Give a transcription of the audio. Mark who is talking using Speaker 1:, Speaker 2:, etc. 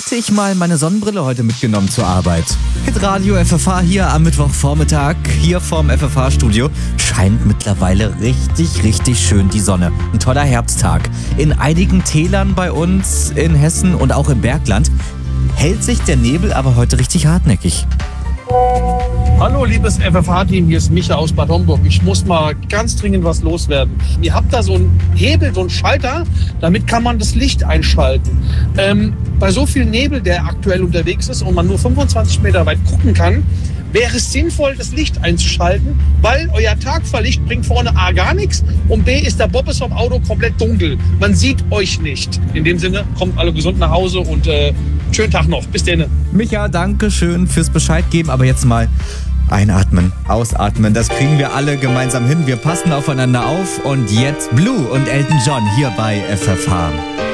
Speaker 1: hätte ich mal meine Sonnenbrille heute mitgenommen zur Arbeit. Hitradio FFH hier am Mittwochvormittag, hier vorm FFH-Studio. Scheint mittlerweile richtig schön die Sonne. Ein toller Herbsttag. In einigen Tälern bei uns in Hessen und auch im Bergland hält sich der Nebel aber heute richtig hartnäckig.
Speaker 2: Hallo liebes FFH-Team, hier ist Micha aus Bad Homburg. Ich muss mal ganz dringend was loswerden. Ihr habt da so einen Hebel, so einen Schalter, damit kann man das Licht einschalten. Bei so viel Nebel, der aktuell unterwegs ist und man nur 25 Meter weit gucken kann, wäre es sinnvoll, das Licht einzuschalten, weil euer Tagfahrlicht bringt vorne A gar nichts und B ist der Bobbes vom Auto komplett dunkel. Man sieht euch nicht. In dem Sinne, kommt alle gesund nach Hause und schönen Tag noch. Bis dann.
Speaker 1: Micha, danke schön fürs Bescheid geben, aber jetzt mal einatmen, ausatmen. Das kriegen wir alle gemeinsam hin. Wir passen aufeinander auf und jetzt Blue und Elton John hier bei FFH.